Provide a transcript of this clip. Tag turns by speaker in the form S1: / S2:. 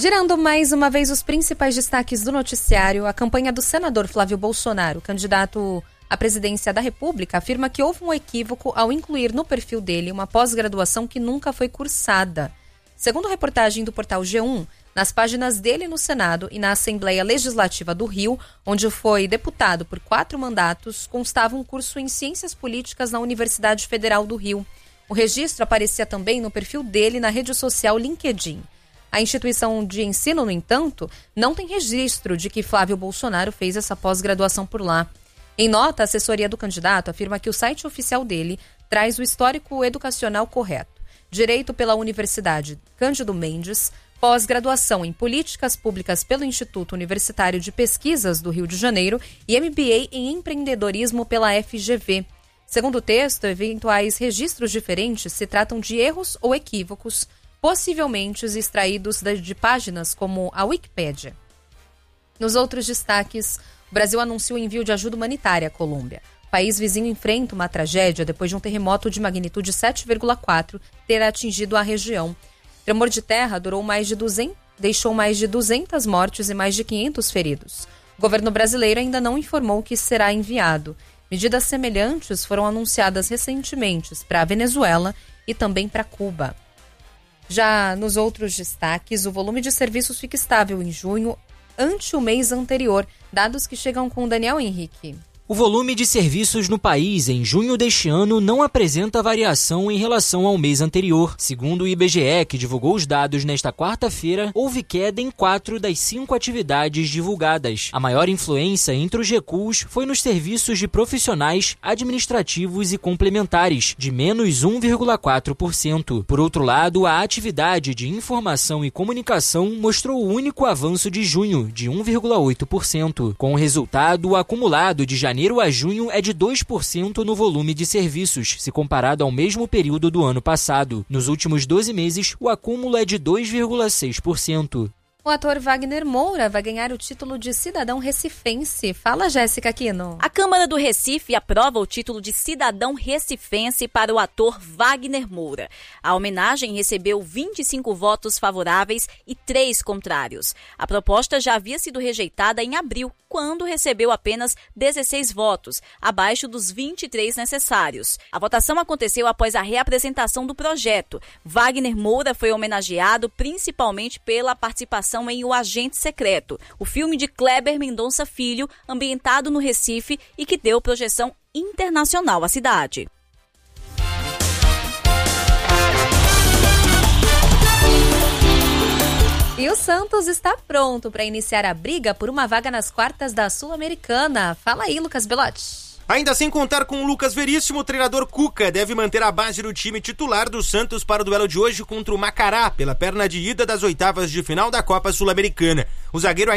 S1: Girando mais uma vez os principais destaques do noticiário, a campanha do senador Flávio Bolsonaro, candidato à presidência da República, afirma que houve um equívoco ao incluir no perfil dele uma pós-graduação que nunca foi cursada. Segundo reportagem do portal G1, nas páginas dele no Senado e na Assembleia Legislativa do Rio, onde foi deputado por 4 mandatos, constava um curso em Ciências Políticas na Universidade Federal do Rio. O registro aparecia também no perfil dele na rede social LinkedIn. A instituição de ensino, no entanto, não tem registro de que Flávio Bolsonaro fez essa pós-graduação por lá. Em nota, a assessoria do candidato afirma que o site oficial dele traz o histórico educacional correto. Direito pela Universidade Cândido Mendes, pós-graduação em Políticas Públicas pelo Instituto Universitário de Pesquisas do Rio de Janeiro e MBA em Empreendedorismo pela FGV. Segundo o texto, eventuais registros diferentes se tratam de erros ou equívocos, possivelmente extraídos de páginas como a Wikipédia. Nos outros destaques, o Brasil anunciou o envio de ajuda humanitária à Colômbia. O país vizinho enfrenta uma tragédia depois de um terremoto de magnitude 7,4 ter atingido a região. O tremor de terra deixou mais de 200 mortes e mais de 500 feridos. O governo brasileiro ainda não informou que será enviado. Medidas semelhantes foram anunciadas recentemente para a Venezuela e também para Cuba. Já nos outros destaques, o volume de serviços fica estável em junho ante o mês anterior, dados que chegam com Daniel Henrique.
S2: O volume de serviços no país em junho deste ano não apresenta variação em relação ao mês anterior. Segundo o IBGE, que divulgou os dados nesta quarta-feira, houve queda em 4 das 5 atividades divulgadas. A maior influência entre os recuos foi nos serviços de profissionais, administrativos e complementares, de menos 1,4%. Por outro lado, a atividade de informação e comunicação mostrou o único avanço de junho, de 1,8%. Com o resultado, acumulado de janeiro a junho é de 2% no volume de serviços, se comparado ao mesmo período do ano passado. Nos últimos 12 meses, o acúmulo é de 2,6%.
S1: O ator Wagner Moura vai ganhar o título de cidadão recifense. Fala, Jéssica Aquino.
S3: A Câmara do Recife aprova o título de cidadão recifense para o ator Wagner Moura. A homenagem recebeu 25 votos favoráveis e 3 contrários. A proposta já havia sido rejeitada em abril, quando recebeu apenas 16 votos, abaixo dos 23 necessários. A votação aconteceu após a reapresentação do projeto. Wagner Moura foi homenageado principalmente pela participação em O Agente Secreto, o filme de Kleber Mendonça Filho, ambientado no Recife e que deu projeção internacional à cidade.
S1: E o Santos está pronto para iniciar a briga por uma vaga nas quartas da Sul-Americana. Fala aí, Lucas Belotti.
S4: Ainda sem contar com o Lucas Veríssimo, o treinador Cuca deve manter a base do time titular do Santos para o duelo de hoje contra o Macará, pela perna de ida das oitavas de final da Copa Sul-Americana. O zagueiro